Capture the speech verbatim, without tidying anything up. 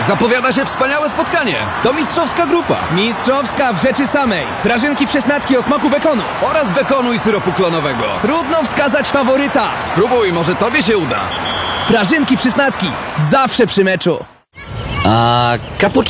Zapowiada się wspaniałe spotkanie. To mistrzowska grupa. Mistrzowska w rzeczy samej. Prażynki przesnacki o smaku bekonu. Oraz bekonu i syropu klonowego. Trudno wskazać faworyta. Spróbuj, może tobie się uda. Prażynki przysnacki. Zawsze przy meczu. A cappuccino